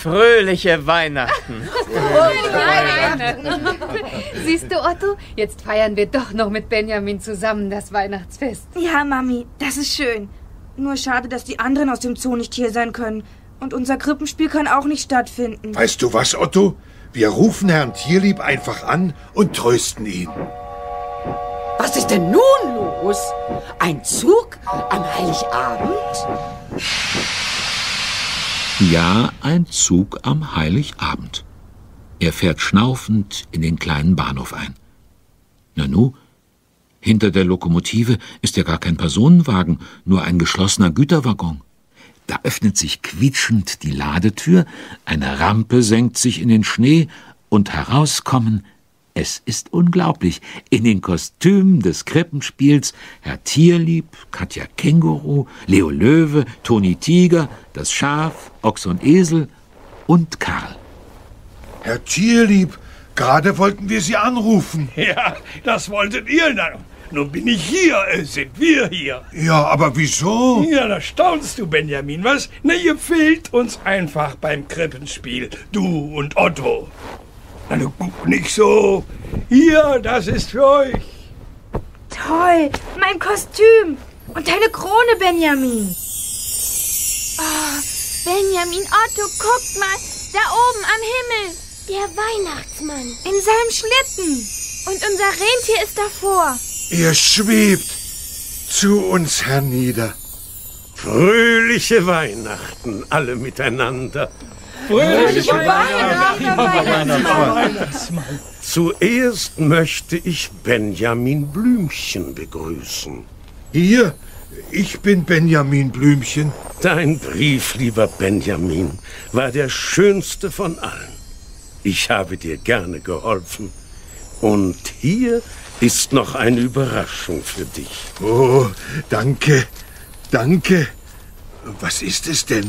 Fröhliche Weihnachten. Siehst du, Otto, jetzt feiern wir doch noch mit Benjamin zusammen das Weihnachtsfest. Ja, Mami, das ist schön. Nur schade, dass die anderen aus dem Zoo nicht hier sein können. Und unser Krippenspiel kann auch nicht stattfinden. Weißt du was, Otto? Wir rufen Herrn Tierlieb einfach an und trösten ihn. Was ist denn nun los? Ein Zug am Heiligabend? Ja, ein Zug am Heiligabend. Er fährt schnaufend in den kleinen Bahnhof ein. Nanu, hinter der Lokomotive ist ja gar kein Personenwagen, nur ein geschlossener Güterwaggon. Da öffnet sich quietschend die Ladetür, eine Rampe senkt sich in den Schnee und herauskommen, es ist unglaublich, in den Kostümen des Krippenspiels Herr Tierlieb, Katja Känguru, Leo Löwe, Toni Tiger, das Schaf, Ochs und Esel und Karl. Herr Tierlieb, gerade wollten wir Sie anrufen. Ja, das wolltet ihr dann. Nun bin ich hier, sind wir hier. Ja, aber wieso? Ja, da staunst du, Benjamin, was? Na, ihr fehlt uns einfach beim Krippenspiel, du und Otto. Na, du guck nicht so. Hier, das ist für euch. Toll, mein Kostüm. Und deine Krone, Benjamin. Oh, Benjamin, Otto, guckt mal, da oben am Himmel. Der Weihnachtsmann. In seinem Schlitten. Und unser Rentier ist davor. Er schwebt zu uns hernieder. Fröhliche Weihnachten, alle miteinander. Fröhliche Weihnachtsmann. Zuerst möchte ich Benjamin Blümchen begrüßen. Hier, ich bin Benjamin Blümchen. Dein Brief, lieber Benjamin, war der schönste von allen. Ich habe dir gerne geholfen. Und hier ist noch eine Überraschung für dich. Oh, danke, danke. Was ist es denn?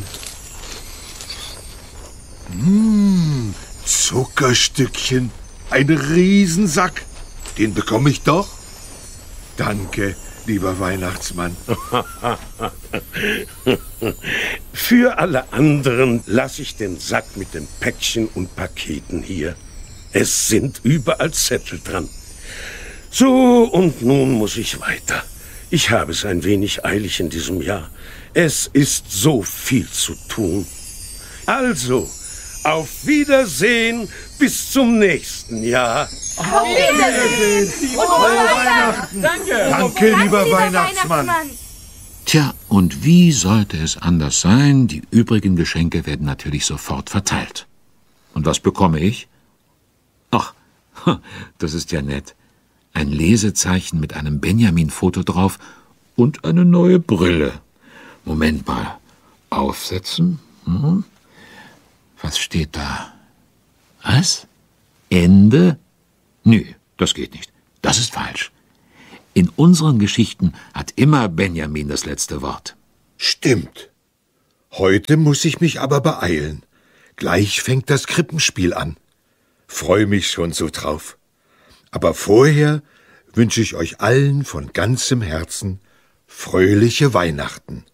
Zuckerstückchen. Ein Riesensack. Den bekomme ich doch? Danke, lieber Weihnachtsmann. Für alle anderen lasse ich den Sack mit den Päckchen und Paketen hier. Es sind überall Zettel dran. So, und nun muss ich weiter. Ich habe es ein wenig eilig in diesem Jahr. Es ist so viel zu tun. Also, auf Wiedersehen bis zum nächsten Jahr. Auf Wiedersehen. Und frohe Weihnachten. Danke, lieber Weihnachtsmann. Tja, und wie sollte es anders sein? Die übrigen Geschenke werden natürlich sofort verteilt. Und was bekomme ich? Ach, das ist ja nett. Ein Lesezeichen mit einem Benjamin-Foto drauf und eine neue Brille. Moment mal. Aufsetzen? Was steht da? Was? Ende? Nö, das geht nicht. Das ist falsch. In unseren Geschichten hat immer Benjamin das letzte Wort. Stimmt. Heute muss ich mich aber beeilen. Gleich fängt das Krippenspiel an. Freue mich schon so drauf. Aber vorher wünsche ich euch allen von ganzem Herzen fröhliche Weihnachten.